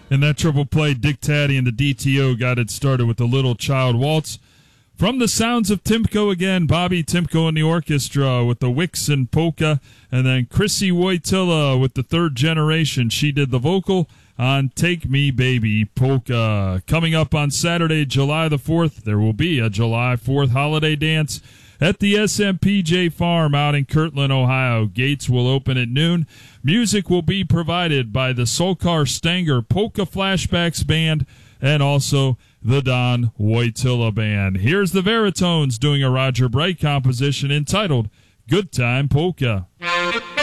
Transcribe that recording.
In that triple play, Dick Taddy and the DTO got it started with the Little Child Waltz. From the sounds of Timko again, Bobby Timko and the orchestra with the Wixon Polka, and then Chrissy Wojtyla with the Third Generation. She did the vocal on Take Me Baby Polka. Coming up on Saturday, July the 4th, there will be a July 4th holiday dance at the SMPJ Farm out in Kirtland, Ohio. Gates will open at noon. Music will be provided by the Solkar Stanger Polka Flashbacks Band and also the Don Wojtyla Band. Here's the Veritones doing a Roger Bright composition entitled Good Time Polka.